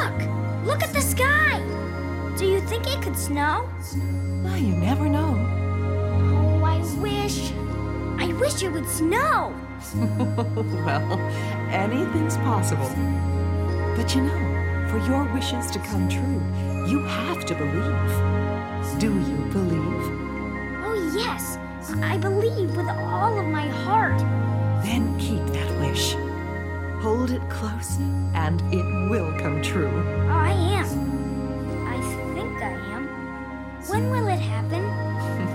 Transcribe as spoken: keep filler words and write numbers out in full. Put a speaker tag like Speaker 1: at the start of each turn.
Speaker 1: Look! Look at the sky! Do you think it could snow?
Speaker 2: Well, you never know.
Speaker 1: Oh, I wish... I wish it would snow!
Speaker 2: Well, anything's possible. But you know, for your wishes to come true, you have to believe. Do you believe?
Speaker 1: Oh, yes. I believe with all of my heart.
Speaker 2: Then keep that wish. Hold it close, and it will come true.
Speaker 1: I am. I think I am. When will it happen?